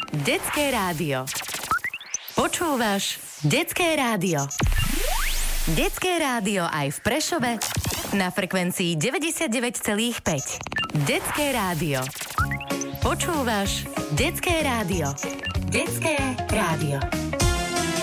Detské rádio. Počúvaš Detské rádio. Detské rádio aj v Prešove na frekvencii 99,5. Detské rádio. Počúvaš Detské rádio. Detské rádio.